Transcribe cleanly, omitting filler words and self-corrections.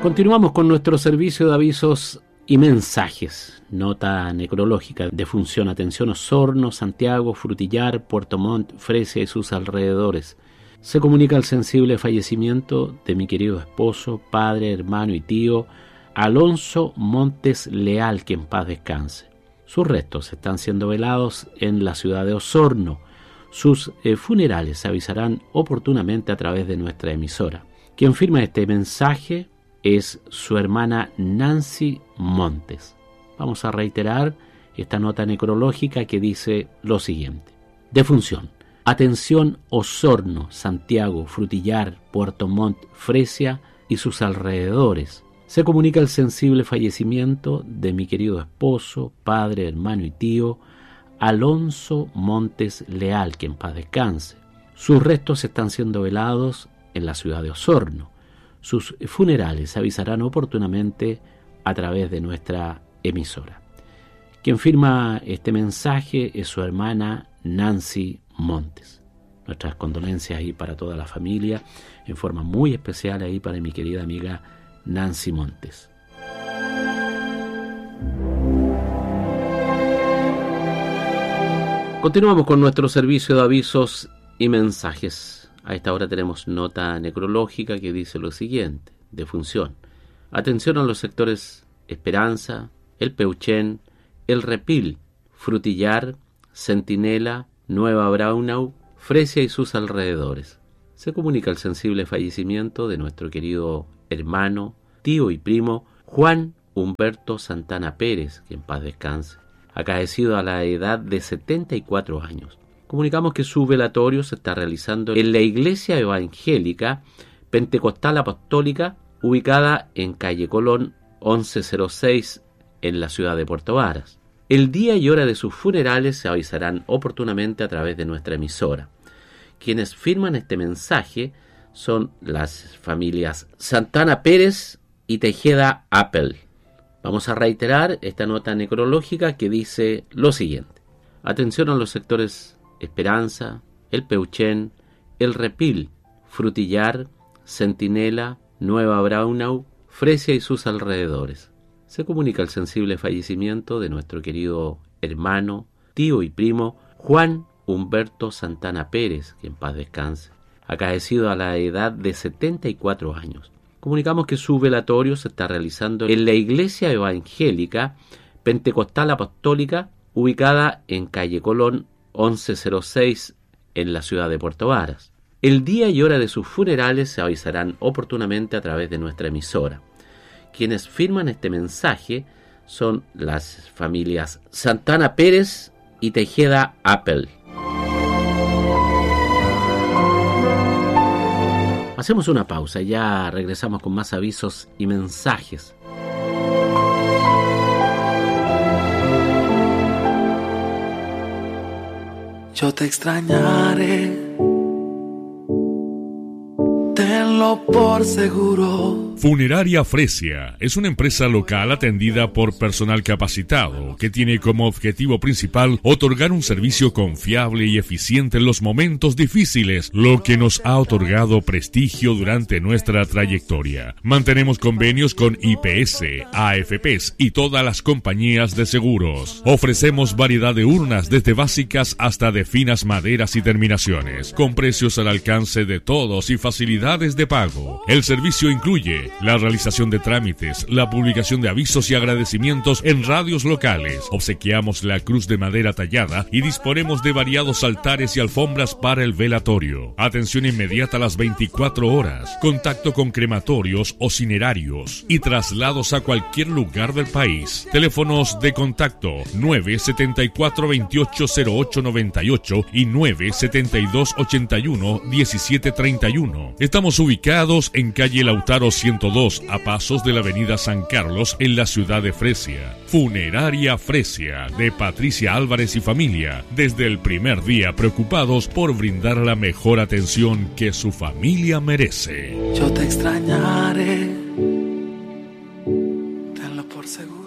Continuamos con nuestro servicio de avisos y mensajes. Nota necrológica: defunción. Atención: Osorno, Santiago, Frutillar, Puerto Montt, Fresia y sus alrededores. Se comunica el sensible fallecimiento de mi querido esposo, padre, hermano y tío Alonso Montes Leal, que en paz descanse. Sus restos están siendo velados en la ciudad de Osorno. Sus funerales se avisarán oportunamente a través de nuestra emisora. Quien firma este mensaje es su hermana Nancy Montes. Vamos a reiterar esta nota necrológica que dice lo siguiente: defunción. Atención: Osorno, Santiago, Frutillar, Puerto Montt, Fresia y sus alrededores. Se comunica el sensible fallecimiento de mi querido esposo, padre, hermano y tío Alonso Montes Leal, que en paz descanse. Sus restos están siendo velados en la ciudad de Osorno. Sus funerales se avisarán oportunamente a través de nuestra emisora. Quien firma este mensaje es su hermana Nancy Montes. Nuestras condolencias ahí para toda la familia, en forma muy especial ahí para mi querida amiga Nancy Montes. Continuamos con nuestro servicio de avisos y mensajes. A esta hora tenemos nota necrológica que dice lo siguiente: defunción. Atención a los sectores Esperanza, El Peuchén, El Repil, Frutillar, Centinela, Nueva Braunau, Fresia y sus alrededores. Se comunica el sensible fallecimiento de nuestro querido hermano, tío y primo Juan Humberto Santana Pérez, que en paz descanse, acaecido a la edad de 74 años. Comunicamos que su velatorio se está realizando en la Iglesia Evangélica Pentecostal Apostólica, ubicada en calle Colón 1106, en la ciudad de Puerto Varas. El día y hora de sus funerales se avisarán oportunamente a través de nuestra emisora. Quienes firman este mensaje son las familias Santana Pérez y Tejeda Apple. Vamos a reiterar esta nota necrológica que dice lo siguiente: atención a los sectores Esperanza, El Peuchén, El Repil, Frutillar, Centinela, Nueva Braunau, Fresia y sus alrededores. Se comunica el sensible fallecimiento de nuestro querido hermano, tío y primo Juan Humberto Santana Pérez, que en paz descanse, acaecido a la edad de 74 años. Comunicamos que su velatorio se está realizando en la Iglesia Evangélica Pentecostal Apostólica, ubicada en calle Colón 1106, en la ciudad de Puerto Varas. El día y hora de sus funerales se avisarán oportunamente a través de nuestra emisora. Quienes firman este mensaje son las familias Santana Pérez y Tejeda Apple. Hacemos una pausa y ya regresamos con más avisos y mensajes. Yo te extrañaré, tenlo por seguro. Funeraria Fresia es una empresa local atendida por personal capacitado que tiene como objetivo principal otorgar un servicio confiable y eficiente en los momentos difíciles, lo que nos ha otorgado prestigio durante nuestra trayectoria. Mantenemos convenios con IPS, AFPs y todas las compañías de seguros. Ofrecemos variedad de urnas desde básicas hasta de finas maderas y terminaciones, con precios al alcance de todos y facilidades de pago. El servicio incluye la realización de trámites, la publicación de avisos y agradecimientos en radios locales. Obsequiamos la cruz de madera tallada y disponemos de variados altares y alfombras para el velatorio. Atención inmediata a las 24 horas. Contacto con crematorios o cinerarios y traslados a cualquier lugar del país. Teléfonos de contacto 974-280898 y 972-81-1731. Estamos ubicados en calle Lautaro 102, a pasos de la avenida San Carlos, en la ciudad de Fresia. Funeraria Fresia, de Patricia Álvarez y familia, desde el primer día preocupados por brindar la mejor atención que su familia merece. Yo te extrañaré, tenlo por seguro.